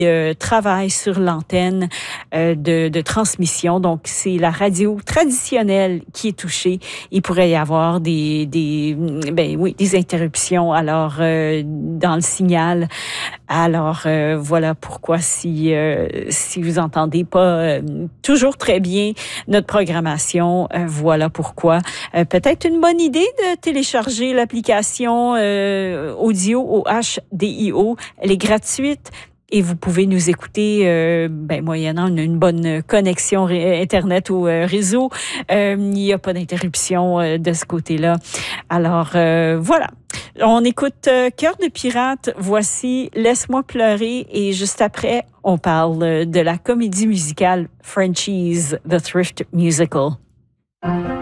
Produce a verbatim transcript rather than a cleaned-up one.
euh, travaille sur l'antenne euh, de, de transmission. Donc, c'est la radio traditionnelle qui est touchée. Il pourrait y avoir des, des, ben oui, des interruptions alors euh, dans le signal. Alors, euh, voilà pourquoi si, euh, si vous entendez pas euh, toujours très bien notre programmation, euh, voilà pourquoi. Euh, peut-être une bonne idée de télécharger l'application euh, audio au H D I O. Elle est gratuite. Et vous pouvez nous écouter euh, ben, moyennant une, une bonne connexion ré- Internet ou euh, réseau. Euh, il n'y a pas d'interruption euh, de ce côté-là. Alors, euh, voilà. On écoute euh, Cœur de pirate. Voici Laisse-moi pleurer. Et juste après, on parle de la comédie musicale Frenchies, The Thrift Musical.